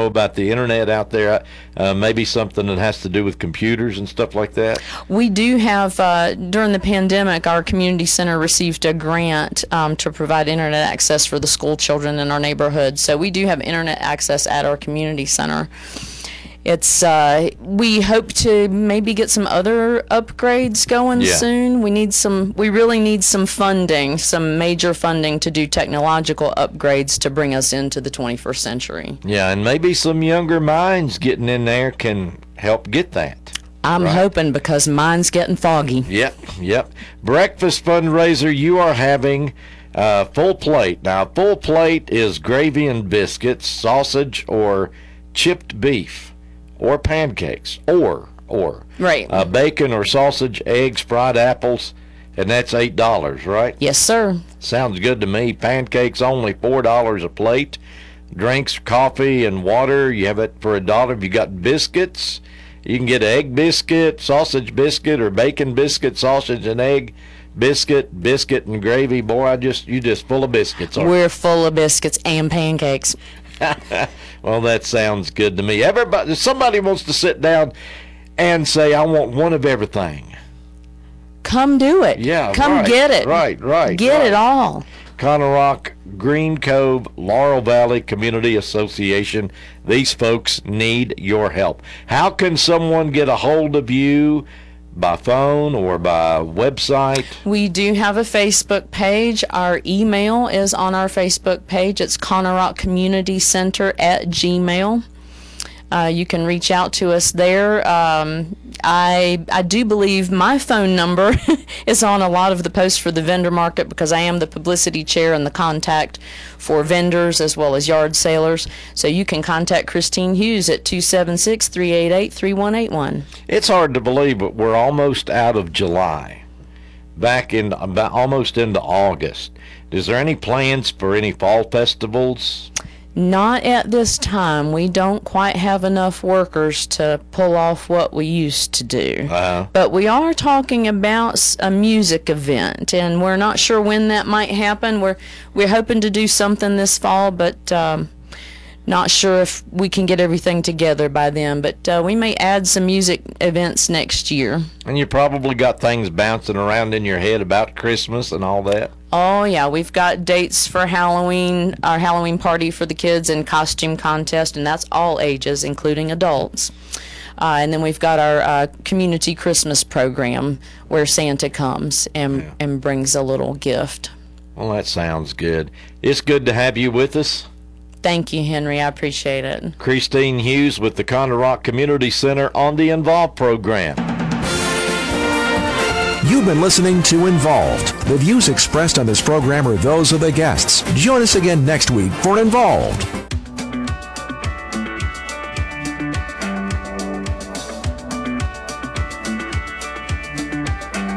know about the internet out there, maybe something that has to do with computers and stuff like that? We do have, during the pandemic, our community center received a grant to provide internet access for the school children in our neighborhood. So we do have internet access at our community center. It's we hope to maybe get some other upgrades going soon. We really need some funding, some major funding to do technological upgrades to bring us into the 21st century. Yeah, and maybe some younger minds getting in there can help get that. I'm hoping, because mine's getting foggy. Yep. Breakfast fundraiser, you are having full plate. Now, full plate is gravy and biscuits, sausage or chipped beef, or pancakes, or Right. bacon or sausage, eggs, fried apples, and that's $8, right? Yes, sir. Sounds good to me. Pancakes only $4 a plate. Drinks, coffee, and water, you have it for $1. If you got biscuits, you can get an egg biscuit, sausage biscuit, or bacon biscuit, sausage and egg biscuit and gravy. Boy, you just full of biscuits. We're full of biscuits and pancakes. Well, that sounds good to me. Somebody wants to sit down and say, I want one of everything. Come do it. Yeah, Come get it. Right. Get it all. Conner Rock, Green Cove, Laurel Valley Community Association. These folks need your help. How can someone get a hold of you? By phone or by website? We do have a Facebook page. Our email is on our Facebook page. It's Conner Rock Community Center @gmail.com. You can reach out to us there. I do believe my phone number is on a lot of the posts for the vendor market, because I am the publicity chair and the contact for vendors as well as yard salers. So you can contact Christine Hughes at 276-388-3181. It's hard to believe, but we're almost out of July, almost into August. Is there any plans for any fall festivals? Not at this time. We don't quite have enough workers to pull off what we used to do. But we are talking about a music event, and we're not sure when that might happen. We're hoping to do something this fall, but not sure if we can get everything together by then. But we may add some music events next year. And you probably got things bouncing around in your head about Christmas and all that. Oh, yeah. We've got dates for Halloween, our Halloween party for the kids, and costume contest, and that's all ages, including adults. And then we've got our community Christmas program where Santa comes and brings a little gift. Well, that sounds good. It's good to have you with us. Thank you, Henry. I appreciate it. Christine Hughes with the Conner Rock Community Center on the Involved program. You've been listening to Involved. The views expressed on this program are those of the guests. Join us again next week for Involved.